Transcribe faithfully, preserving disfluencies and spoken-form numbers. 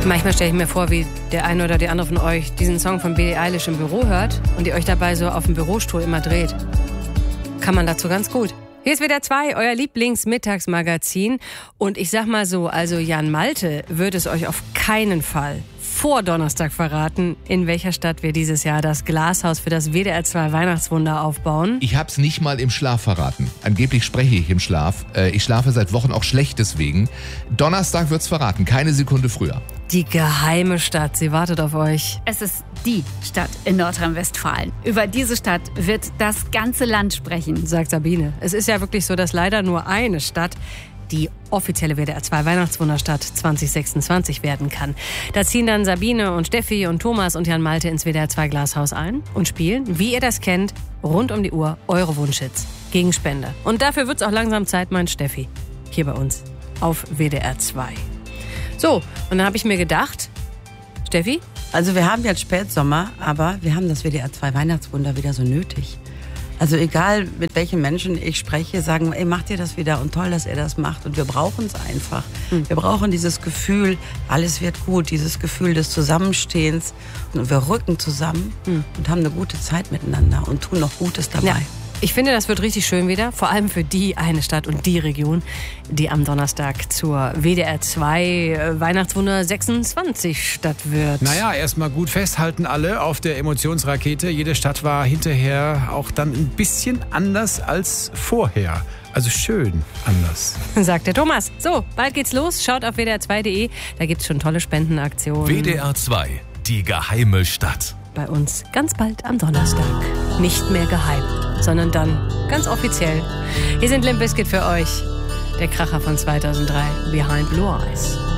Manchmal stelle ich mir vor, wie der eine oder die andere von euch diesen Song von Billie Eilish im Büro hört und ihr euch dabei so auf dem Bürostuhl immer dreht. Kann man dazu ganz gut. Hier ist W D R zwei, euer Lieblingsmittagsmagazin. Und ich sag mal so, also Jan Malte würde es euch auf keinen Fall vor Donnerstag verraten, in welcher Stadt wir dieses Jahr das Glashaus für das W D R zwei Weihnachtswunder aufbauen. Ich hab's nicht mal im Schlaf verraten. Angeblich spreche ich im Schlaf. Äh, ich schlafe seit Wochen auch schlecht deswegen. Donnerstag wird's verraten, keine Sekunde früher. Die geheime Stadt, sie wartet auf euch. Es ist die Stadt in Nordrhein-Westfalen. Über diese Stadt wird das ganze Land sprechen, sagt Sabine. Es ist ja wirklich so, dass leider nur eine Stadt die offizielle W D R zwei Weihnachtswunderstadt zwanzig sechsundzwanzig werden kann. Da ziehen dann Sabine und Steffi und Thomas und Jan Malte ins W D R zwei Glashaus ein und spielen, wie ihr das kennt, rund um die Uhr eure Wunschhits gegen Spende. Und dafür wird's auch langsam Zeit, meint Steffi, hier bei uns auf W D R zwei. So, und dann habe ich mir gedacht, Steffi? Also wir haben jetzt Spätsommer, aber wir haben das W D R zwei Weihnachtswunder wieder so nötig. Also egal, mit welchen Menschen ich spreche, sagen, ey, macht ihr das wieder und toll, dass ihr das macht. Und wir brauchen es einfach. Mhm. Wir brauchen dieses Gefühl, alles wird gut, dieses Gefühl des Zusammenstehens. Und wir rücken zusammen mhm. und haben eine gute Zeit miteinander und tun noch Gutes dabei. Ja. Ich finde, das wird richtig schön wieder, vor allem für die eine Stadt und die Region, die am Donnerstag zur W D R zwei Weihnachtswunder sechsundzwanzig Stadt wird. Naja, erstmal gut festhalten alle auf der Emotionsrakete. Jede Stadt war hinterher auch dann ein bisschen anders als vorher. Also schön anders. Sagt der Thomas. So, bald geht's los. Schaut auf W D R zwei Punkt de. Da gibt's schon tolle Spendenaktionen. W D R zwei, die geheime Stadt. Bei uns ganz bald am Donnerstag. Nicht mehr geheim, sondern dann ganz offiziell. Hier sind Limp Bizkit für euch. Der Kracher von zweitausenddrei, Behind Blue Eyes.